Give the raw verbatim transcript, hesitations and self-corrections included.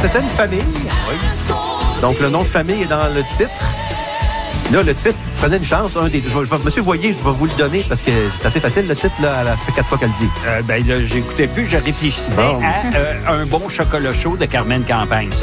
c'était une famille. Oui. Donc, le nom de famille est dans le titre. Là, le titre, prenez une chance. Un des, je, vais- je vais- Monsieur Voyer, je vais vous le donner parce que c'est assez facile, le titre. Là, ça fait quatre fois qu'elle le dit. Euh, ben là, j'écoutais plus, je réfléchissais Bon. à euh, Un bon chocolat chaud de Carmen Campagne. Ça,